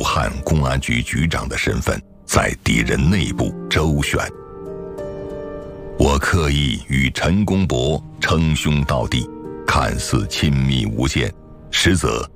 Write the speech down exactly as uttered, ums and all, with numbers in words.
汉公安局局长的身份在敌人内部周旋。我刻意与陈公博称兄道弟，看似亲密无间，实则